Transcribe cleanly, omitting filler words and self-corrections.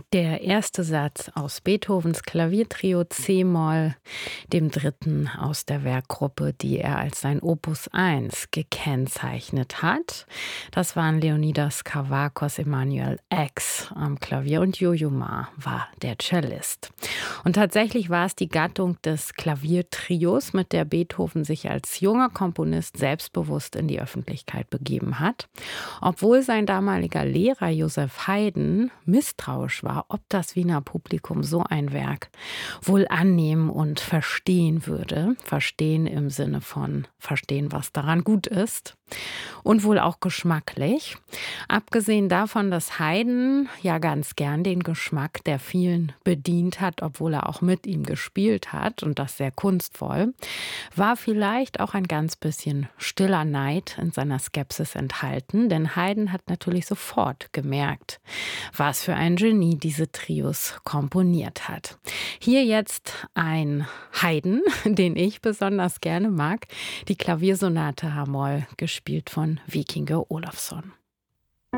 Der erste Satz aus Beethovens Klaviertrio c-Moll, dem dritten aus der Werkgruppe, die er als sein Opus 1 gekennzeichnet hat. Das waren Leonidas Kavakos, Emanuel X am Klavier und Yo-Yo Ma war der Cellist. Und tatsächlich war es die Gattung des Klaviertrios, mit der Beethoven sich als junger Komponist selbstbewusst in die Öffentlichkeit begeben hat. Obwohl sein damaliger Lehrer Joseph Haydn misstrauisch war, ob das Wiener Publikum so ein Werk wohl annehmen und verstehen würde. Verstehen im Sinne von verstehen, was daran gut ist. Und wohl auch geschmacklich. Abgesehen davon, dass Haydn ja ganz gern den Geschmack der vielen bedient hat, obwohl er auch mit ihm gespielt hat und das sehr kunstvoll, war vielleicht auch ein ganz bisschen stiller Neid in seiner Skepsis enthalten, denn Haydn hat natürlich sofort gemerkt, was für ein Genie diese Trios komponiert hat. Hier jetzt ein Haydn, den ich besonders gerne mag, die Klaviersonate h-Moll, gespielt von Vikingur Olafsson.